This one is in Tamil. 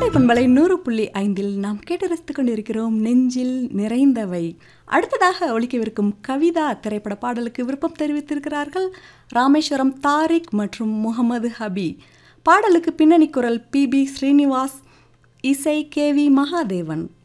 கோடை பண்பலை 100.5 நாம் கேட்டு ரசித்துக் கொண்டிருக்கிறோம் நெஞ்சில் நிறைந்தவை. அடுத்ததாக ஒலிக்கவிருக்கும் கவிதா திரைப்பட பாடலுக்கு விருப்பம் தெரிவித்திருக்கிறார்கள் ராமேஸ்வரம் தாரிக் மற்றும் முகமது ஹபி. பாடலுக்கு பின்னணி குரல் PB ஸ்ரீனிவாஸ், இசை KV மகாதேவன்.